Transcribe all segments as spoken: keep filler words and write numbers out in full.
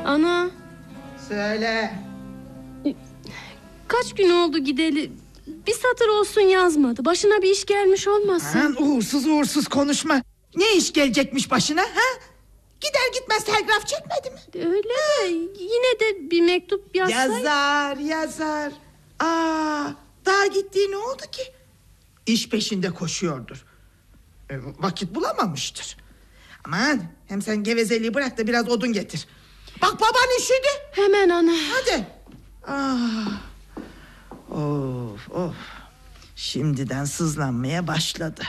Ana. Söyle. Kaç gün oldu gideli? Bir satır olsun yazmadı. Başına bir iş gelmiş olmasın? Aman uğursuz uğursuz konuşma. Ne iş gelecekmiş başına ha? Gider gitmez telgraf çekmedi mi? Öyle de yine de bir mektup yazsaydı. Yazar yazar. Aa, daha gittiği ne oldu ki? İş peşinde koşuyordur. E, vakit bulamamıştır. Aman hem sen gevezeliği bırak da biraz odun getir. Bak baban üşüdü. Hemen ana. Hadi. Ah. Of of. Şimdiden sızlanmaya başladı.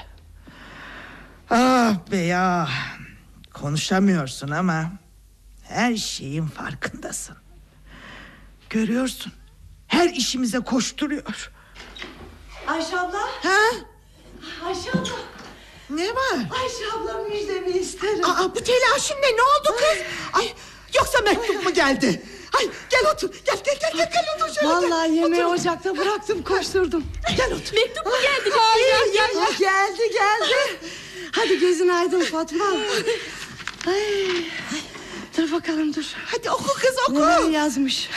Ah be ya. Konuşamıyorsun ama her şeyin farkındasın. Görüyorsun. Her işimize koşturuyor. Ayşe abla. Ha? Ayşe abla. Ne var? Ayşe abla müjdemi isterim. Aa, bu telaşın ne? Ne oldu kız? Ay, yoksa mektup mu geldi? Ay, gel otur. Gel gel gel gel, gel otur şöyle. Vallahi gel. yemeği Otur. ocakta bıraktım, koşturdum. Gel otur. Mektup mu geldi? Ay, gel, gel, geldi geldi. Hadi gözün aydın Fatma. Ay, dur bakalım dur. Hadi oku kız oku. Neler yazmış?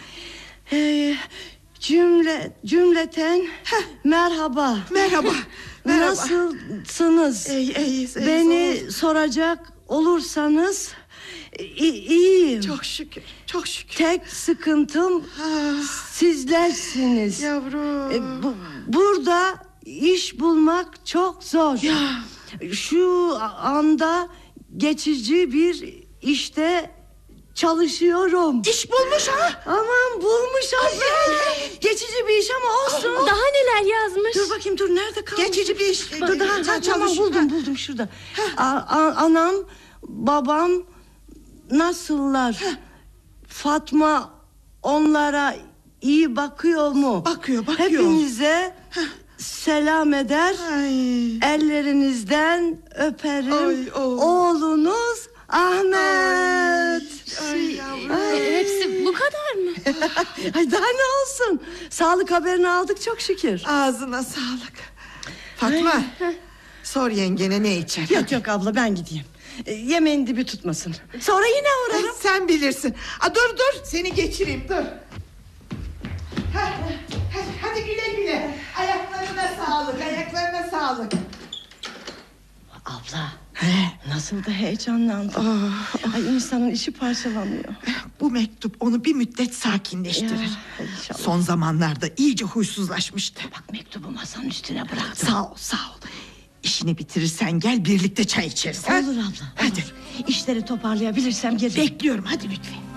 Ee, cümle cümleten merhaba. Merhaba. Merhaba. Nasılsınız? İyi, iyiyiz, iyiyiz, Beni oğlum. soracak olursanız i- iyiyim. Çok şükür. Çok şükür. Tek sıkıntım Ah, sizlersiniz. yavrum. E, bu, burada iş bulmak çok zor. Ya. Şu anda geçici bir işte çalışıyorum. İş bulmuş ha. Aman bulmuş abla. Geçici bir iş ama olsun. Daha neler yazmış? Dur bakayım dur nerede kalmış? Geçici bir iş. Dur daha Ha, ha, tamam çalış. buldum Ha. buldum şurada. A, a- anam babam nasıllar? Fatma onlara iyi bakıyor mu? Bakıyor, bakıyor. Hepinize selam eder. Ay. Ellerinizden öperim. Ay, oğlum. Oğlunuz Ahmet. Ay yavrum. Ee, hepsi bu kadar mı? Ay daha ne olsun? Sağlık haberini aldık çok şükür. Ağzına sağlık. Fatma. Sor yengene ne içer. Yok yok abla ben gideyim. E, yemeğin dibi tutmasın. Sonra yine uğrarım. Sen bilirsin. Aa, dur dur seni geçireyim dur. Hadi, hadi, hadi güle güle. Ayaklarına sağlık, ayaklarına sağlık. Abla. Nasıl da heyecanlandım. Ay insanın içi parçalanıyor. Bu mektup onu bir müddet sakinleştirir. Ya, inşallah. Son zamanlarda iyice huysuzlaşmıştı. Bak mektubu masanın üstüne bıraktım. Sağ ol, sağ ol. İşini bitirirsen gel birlikte çay içeriz. ha? Olur abla. Hadi. Olur. İşleri toparlayabilirsem gelirim. Bekliyorum hadi lütfen.